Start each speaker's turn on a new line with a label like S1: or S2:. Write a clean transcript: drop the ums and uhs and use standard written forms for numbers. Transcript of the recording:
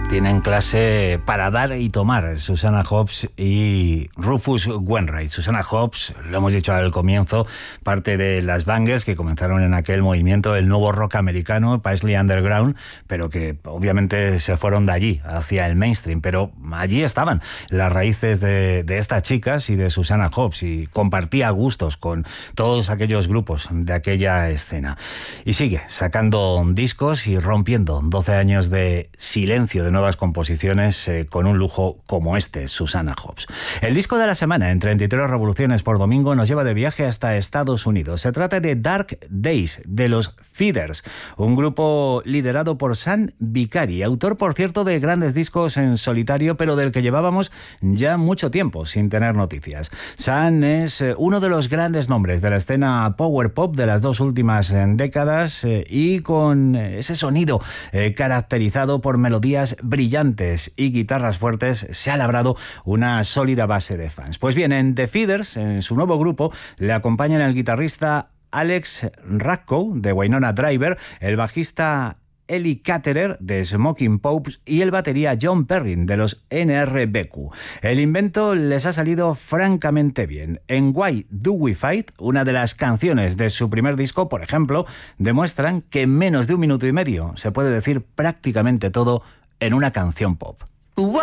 S1: Tienen clase para dar y tomar Susanna Hoffs y Rufus Wainwright. Susanna Hoffs, lo hemos dicho al comienzo, parte de las bangers que comenzaron en aquel movimiento del nuevo rock americano, Paisley Underground, pero que obviamente se fueron de allí, hacia el mainstream. Pero allí estaban las raíces de estas chicas y de Susanna Hoffs, y compartía gustos con todos aquellos grupos de aquella escena. Y sigue sacando discos y rompiendo 12 años de silencio, de nuevas composiciones, con un lujo como este, Susanna Hoffs. El disco de la semana, en 33 revoluciones por domingo, nos lleva de viaje hasta Estados Unidos. Se trata de Dark Days, de los Feeders, un grupo liderado por Sam Vicari, autor, por cierto, de grandes discos en solitario, pero del que llevábamos ya mucho tiempo sin tener noticias. Sam es uno de los grandes nombres de la escena power pop de las dos últimas décadas, y con ese sonido caracterizado por melodías brillantes y guitarras fuertes, se ha labrado una sólida base de fans. Pues bien, en The Feeders, en su nuevo grupo, le acompañan el guitarrista Alex Racco, de Winona Driver, el bajista Eli Caterer, de Smoking Popes, y el batería John Perrin, de los NRBQ. El invento les ha salido francamente bien. En Why Do We Fight, una de las canciones de su primer disco, por ejemplo, demuestran que en menos de 1 minuto y medio se puede decir prácticamente todo en una canción pop.